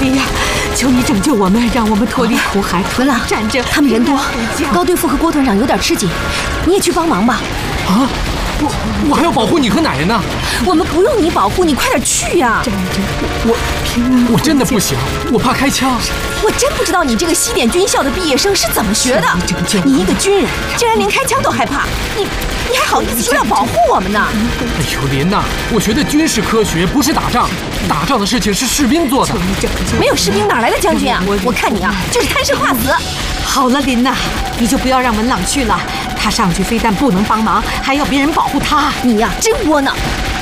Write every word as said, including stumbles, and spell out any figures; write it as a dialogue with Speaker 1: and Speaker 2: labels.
Speaker 1: 帝呀，求你拯救我们，让我们脱离苦海。
Speaker 2: 文朗，
Speaker 1: 战争，
Speaker 2: 他们人多，高队副和郭团长有点吃紧，你也去帮忙吧。
Speaker 3: 啊！我我还要保护你和奶奶呢。
Speaker 2: 我们不用你保护，你快点去呀！
Speaker 1: 战争，
Speaker 3: 我我真的不行，我怕开枪。
Speaker 2: 我真不知道你这个西点军校的毕业生是怎么学的。你一个军人，竟然连开枪都害怕，你你还好意思说要保护我们呢？
Speaker 3: 哎呦，琳娜，我学的军事科学，不是打仗，打仗的事情是士兵做的。
Speaker 2: 没有士兵哪来的将军啊？我看你啊，就是贪生怕死。
Speaker 1: 好了，琳娜，你就不要让文朗去了。他上去非但不能帮忙，还要别人保护他。
Speaker 2: 你呀，真窝囊。